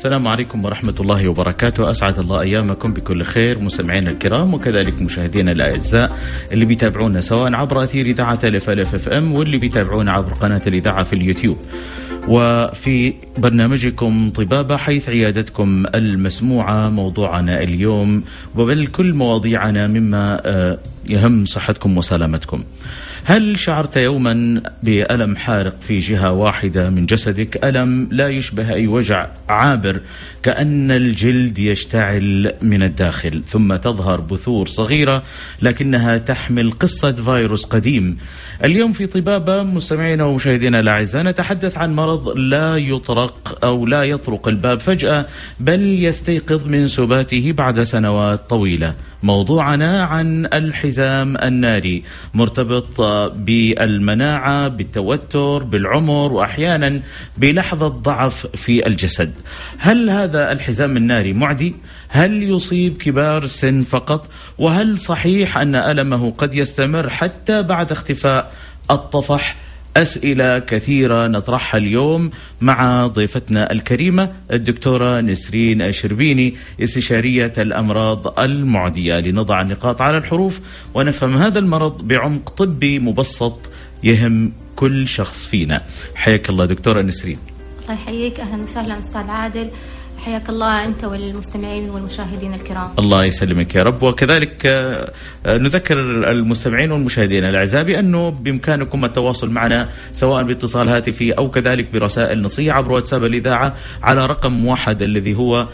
السلام عليكم ورحمة الله وبركاته. أسعد الله أيامكم بكل خير مستمعينا الكرام وكذلك مشاهدينا الأعزاء اللي بيتابعونا سواء عبر أثير إذاعة الف اف ام واللي بيتابعونا عبر قناة الإذاعة في اليوتيوب، وفي برنامجكم طبابة حيث عيادتكم المسموعة. موضوعنا اليوم وبل كل مواضيعنا مما يهم صحتكم وسلامتكم. هل شعرت يوما بألم حارق في جهة واحدة من جسدك؟ ألم لا يشبه أي وجع عابر، كأن الجلد يشتعل من الداخل، ثم تظهر بثور صغيرة لكنها تحمل قصة فيروس قديم. اليوم في طبابة مستمعينا ومشاهدينا الأعزاء نتحدث عن مرض لا يطرق أو لا يطرق الباب فجأة، بل يستيقظ من سباته بعد سنوات طويلة. موضوعنا عن الحزام الناري، مرتبط بالمناعة، بالتوتر، بالعمر، وأحيانا بلحظة ضعف في الجسد. هل هذا الحزام الناري معدي؟ هل يصيب كبار السن فقط؟ وهل صحيح أن ألمه قد يستمر حتى بعد اختفاء الطفح؟ أسئلة كثيرة نطرحها اليوم مع ضيفتنا الكريمة الدكتورة نسرين الشربيني، استشارية الأمراض المعدية، لنضع النقاط على الحروف ونفهم هذا المرض بعمق طبي مبسط يهم كل شخص فينا. حياك الله دكتورة نسرين. الله يحييك، أهلا وسهلا أستاذ عادل، حياك الله أنت والمستمعين والمشاهدين الكرام. الله يسلمك يا رب. وكذلك نذكر المستمعين والمشاهدين الأعزاء بأنه بإمكانكم التواصل معنا سواء باتصال هاتفي أو كذلك برسائل نصية عبر واتساب الإذاعة على رقم 1 الذي هو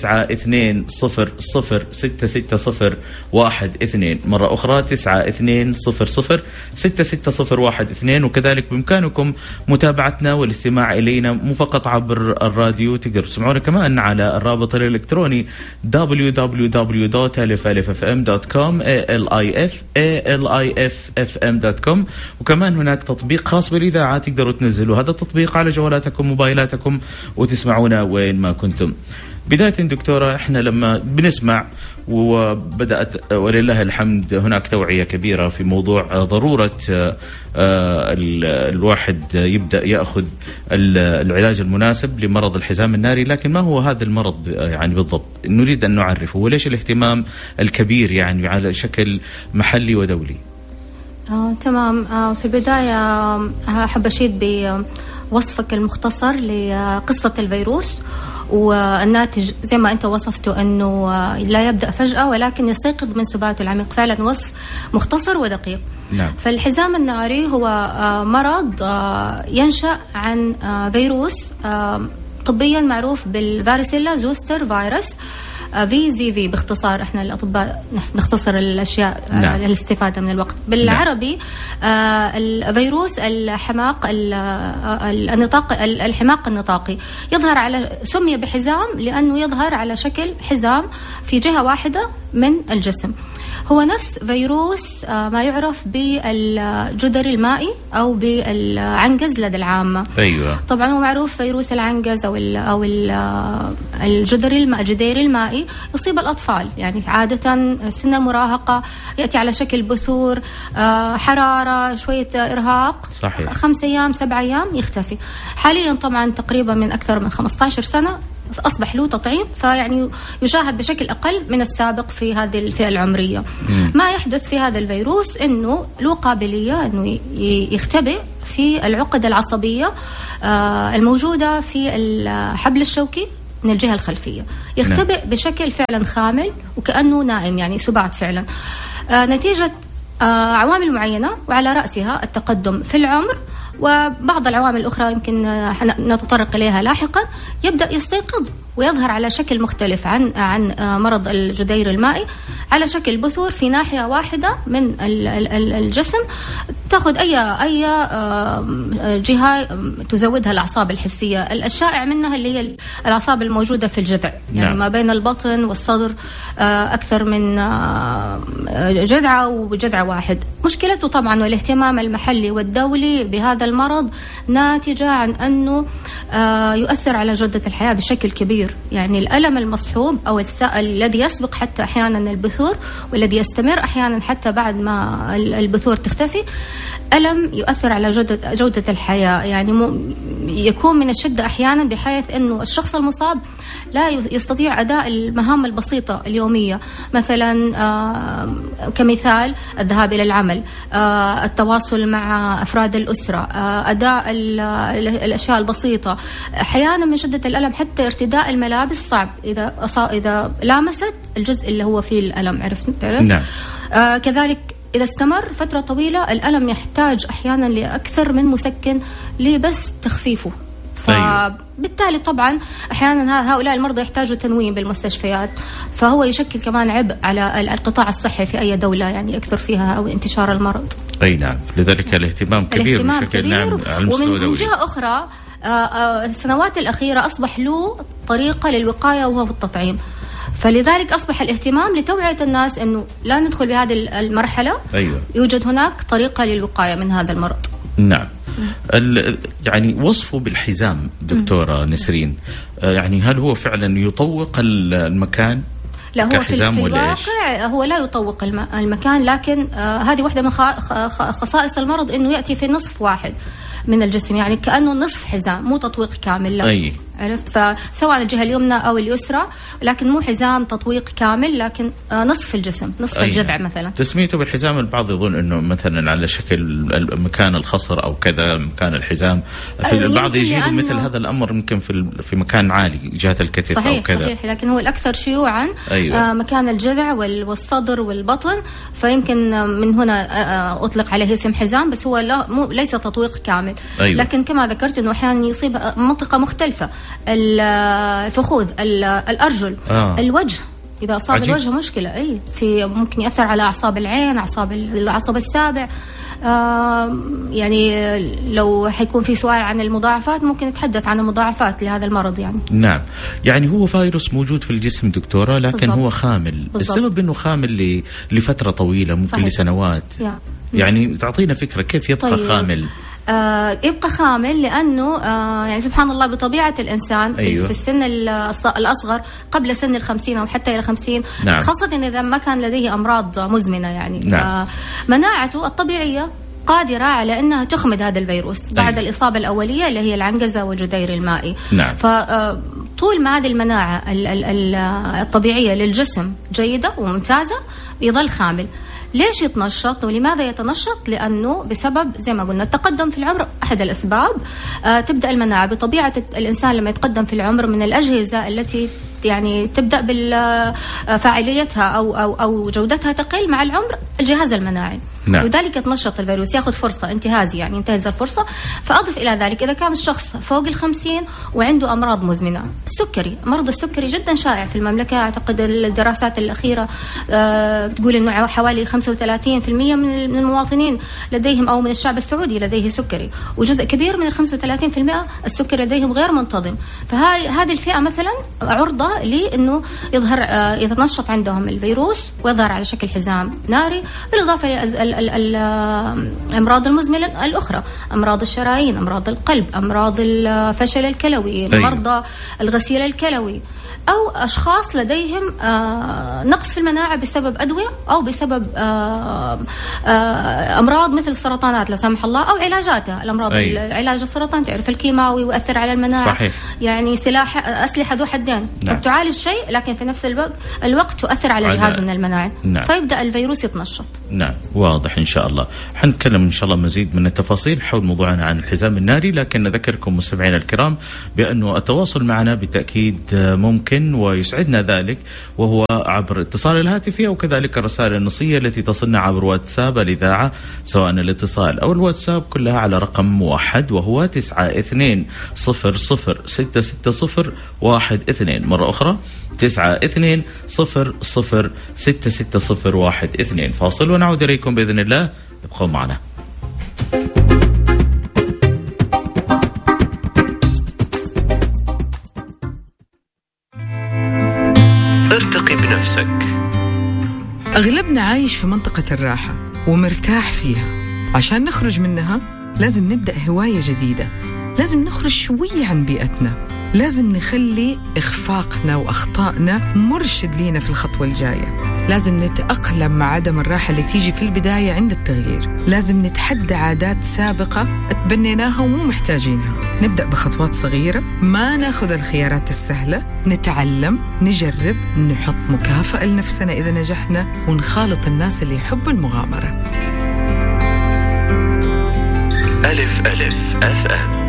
9200660112. مرة أخرى 9200660112. وكذلك بإمكانكم متابعتنا والاستماع إلينا فقط عبر الراديو، تقدروا تسمعونا كمان على الرابط الإلكتروني www.alifm.com alifm.com. وكمان هناك تطبيق خاص بالإذاعة تقدروا تنزلوا هذا التطبيق على جوالاتكم موبايلاتكم وتسمعونا وين ما كنتم. بداية دكتورة، احنا لما بنسمع وبدأت ولله الحمد هناك توعية كبيرة في موضوع ضرورة الواحد يبدأ يأخذ العلاج المناسب لمرض الحزام الناري، لكن ما هو هذا المرض يعني بالضبط؟ نريد أن نعرفه، وليش الاهتمام الكبير يعني على شكل محلي ودولي؟ تمام. في البداية أحب أشيد بوصفك المختصر لقصة الفيروس، والناتج زي ما أنت وصفته أنه لا يبدأ فجأة ولكن يستيقظ من سباته العميق. فعلا وصف مختصر ودقيق. نعم. فالحزام الناري هو مرض ينشأ عن فيروس طبيا معروف بالفاريسيلا زوستر فيروس، VZV باختصار. احنا الأطباء نختصر الأشياء للاستفادة من الوقت. بالعربي الفيروس الحماق الحماق النطاقي، يظهر على سمي بحزام لأنه يظهر على شكل حزام في جهة واحدة من الجسم. هو نفس فيروس ما يعرف بالجدري المائي أو بالعنقز لدى العامة. أيوة. طبعا هو معروف فيروس العنقز أو الجدري المائي يصيب الأطفال، يعني عادة سن المراهقة، يأتي على شكل بثور، حرارة، شوية إرهاق. صحيح. 5 أيام 7 أيام يختفي. حاليا طبعا تقريبا من أكثر من 15 سنة أصبح له تطعيم، فيعني يشاهد بشكل أقل من السابق في هذه الفئة العمرية. ما يحدث في هذا الفيروس أنه له قابلية أنه يختبئ في العقد العصبية الموجودة في الحبل الشوكي من الجهة الخلفية، يختبئ بشكل فعلا خامل وكأنه نائم، يعني سبات فعلا، نتيجة عوامل معينة، وعلى رأسها التقدم في العمر وبعض العوامل الأخرى يمكن نتطرق إليها لاحقا. يبدأ يستيقظ ويظهر على شكل مختلف عن مرض الجدير المائي، على شكل بثور في ناحية واحدة من الجسم، تأخذ أي جهة تزودها الأعصاب الحسية. الشائع منها اللي هي الأعصاب الموجودة في الجذع، يعني ما بين البطن والصدر، أكثر من جذعة وجذع واحد. مشكلته طبعا والاهتمام المحلي والدولي بهذا المرض ناتجة عن أنه يؤثر على جودة الحياة بشكل كبير. يعني الألم المصحوب أو السائل الذي يسبق حتى أحيانا البثور والذي يستمر أحيانا حتى بعد ما البثور تختفي، ألم يؤثر على جودة الحياة، يعني يكون من الشدة أحيانا بحيث أنه الشخص المصاب لا يستطيع أداء المهام البسيطة اليومية، مثلا كمثال الذهاب إلى العمل، التواصل مع أفراد الأسرة، أداء الأشياء البسيطة. أحيانا من شدة الألم حتى ارتداء الملابس صعب إذا لامست الجزء اللي هو فيه الألم، تعرف؟ نعم. كذلك إذا استمر فترة طويلة الألم يحتاج أحيانا لأكثر من مسكن لبس تخفيفه. فبالتالي طبعا أحيانا هؤلاء المرضى يحتاجوا تنويم بالمستشفيات، فهو يشكل كمان عبء على القطاع الصحي في أي دولة يعني أكثر فيها أو انتشار المرض. أي نعم، لذلك الاهتمام كبير بشكل نعم على المستوى الدولي. ومن جهة أخرى السنوات الأخيرة أصبح له طريقة للوقاية وهو بالتطعيم، فلذلك أصبح الاهتمام لتوعية الناس أنه لا ندخل بهذه المرحلة. أيوة. يوجد هناك طريقة للوقاية من هذا المرض. نعم. يعني وصفه بالحزام دكتورة نسرين، يعني هل هو فعلا يطوق المكان؟ لا، هو في الواقع هو لا يطوق المكان، لكن هذه واحدة من خصائص المرض أنه يأتي في نصف واحد من الجسم، يعني كأنه نصف حزام، مو تطويق كامل. لا. عرفت؟ فسواء الجهة اليمنى أو اليسرى، لكن مو حزام تطويق كامل، لكن نصف الجسم، نصف الجذع مثلا. تسميته بالحزام البعض يظن أنه مثلا على شكل مكان الخصر أو كذا مكان الحزام، في البعض يجيب مثل هذا الأمر يمكن في مكان عالي جهة الكتف. صحيح، أو كذا. صحيح، لكن هو الأكثر شيوعا مكان الجذع والصدر والبطن، فيمكن من هنا أطلق عليه اسم حزام، بس هو ليس تطويق كامل. لكن كما ذكرت أنه أحيانا يصيب منطقة مختلفة، الفخذ، الأرجل، الوجه. إذا أصاب عجيب. الوجه مشكلة، ممكن يأثر على أعصاب العين، العصب السابع. يعني لو حيكون في سؤال عن المضاعفات ممكن نتحدث عن المضاعفات لهذا المرض يعني. نعم، يعني هو فيروس موجود في الجسم دكتورة، لكن بالضبط. هو خامل. بالضبط. السبب أنه خامل لفترة طويلة، ممكن صحيح. لسنوات. يعني تعطينا فكرة كيف يبقى خامل؟ يبقى خامل لأنه يعني سبحان الله بطبيعة الإنسان في السن الأصغر قبل سن 50 أو حتى إلى 50. نعم. خاصة إذا ما كان لديه أمراض مزمنة يعني. نعم. مناعته الطبيعية قادرة على أنها تخمد هذا الفيروس بعد الإصابة الأولية اللي هي العنقزة والجدير المائي. نعم. فطول ما هذه المناعة الطبيعية للجسم جيدة وممتازة يظل خامل. ليش يتنشط ولماذا يتنشط؟ لأنه بسبب زي ما قلنا التقدم في العمر أحد الأسباب. تبدأ المناعة بطبيعة الإنسان لما يتقدم في العمر من الأجهزة التي يعني تبدأ بالفاعليتها أو جودتها تقل مع العمر، الجهاز المناعي. نعم. لذلك يتنشط الفيروس، يأخذ فرصة انتهازي، يعني ينتهز الفرصة. فأضف إلى ذلك إذا كان الشخص فوق 50 وعنده أمراض مزمنة، السكري، مرض السكري جدا شائع في المملكة. أعتقد الدراسات الأخيرة بتقول إنه حوالي 35% من المواطنين لديهم أو من الشعب السعودي لديه سكري، وجزء كبير من 35% السكري لديهم غير منتظم. فهذه الفئة مثلا عرضة لأنه يتنشط عندهم الفيروس ويظهر على شكل حزام ناري، بالإضافة الأمراض المزمنة الأخرى، أمراض الشرايين، أمراض القلب، أمراض الفشل الكلوي، مرضى الغسيل الكلوي، أو أشخاص لديهم نقص في المناعة بسبب أدوية أو بسبب أمراض مثل السرطانات لا سمح الله أو علاجاتها. الأمراض علاج السرطان تعرف الكيماوي يؤثر على المناعة. صحيح. يعني أسلحة ذو حدين. نعم. تعالج شيء لكن في نفس الوقت تؤثر على جهازنا المناعي. نعم. فيبدأ الفيروس يتنشط. نعم، واضح إن شاء الله. حنتكلم إن شاء الله مزيد من التفاصيل حول موضوعنا عن الحزام الناري، لكن نذكركم مستمعينا الكرام بأنه التواصل معنا بالتأكيد ممكن ويسعدنا ذلك، وهو عبر اتصال الهاتفي أو كذلك الرسائل النصية التي تصلنا عبر واتساب الإذاعة، سواء الاتصال أو الواتساب كلها على رقم واحد وهو 9200660112. مرة أخرى 9200660112. فاصل ونعود إليكم بإذن الله، ابقوا معنا. ارتقي بنفسك. أغلبنا عايش في منطقة الراحة ومرتاح فيها. عشان نخرج منها لازم نبدأ هواية جديدة، لازم نخرج شوية عن بيئتنا، لازم نخلي إخفاقنا وأخطائنا مرشد لينا في الخطوة الجاية. لازم نتأقلم مع عدم الراحة اللي تيجي في البداية عند التغيير. لازم نتحدى عادات سابقة اتبنيناها ومو محتاجينها. نبدأ بخطوات صغيرة، ما ناخذ الخيارات السهلة، نتعلم، نجرب، نحط مكافأة لنفسنا إذا نجحنا، ونخالط الناس اللي يحبوا المغامرة. ألف ألف FM.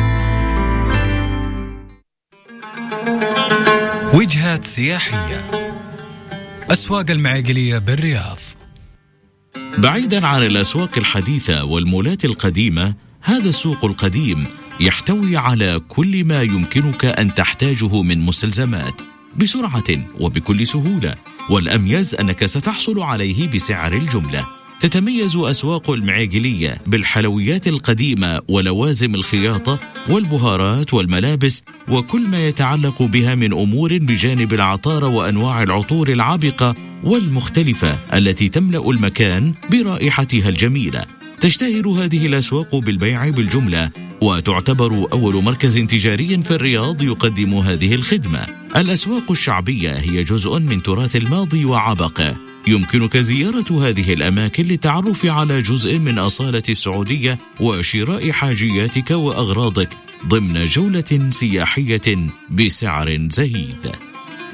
وجهات سياحية. أسواق المعيقلية بالرياض. بعيدا عن الأسواق الحديثة والمولات القديمة، هذا السوق القديم يحتوي على كل ما يمكنك أن تحتاجه من مستلزمات بسرعة وبكل سهولة، والأميز أنك ستحصل عليه بسعر الجملة. تتميز أسواق المعيقلية بالحلويات القديمة ولوازم الخياطة والبهارات والملابس وكل ما يتعلق بها من أمور، بجانب العطارة وأنواع العطور العابقة والمختلفة التي تملأ المكان برائحتها الجميلة. تشتهر هذه الأسواق بالبيع بالجملة، وتعتبر أول مركز تجاري في الرياض يقدم هذه الخدمة. الأسواق الشعبية هي جزء من تراث الماضي وعبقه. يمكنك زيارة هذه الأماكن للتعرف على جزء من أصالة السعودية وشراء حاجياتك وأغراضك ضمن جولة سياحية بسعر زهيد.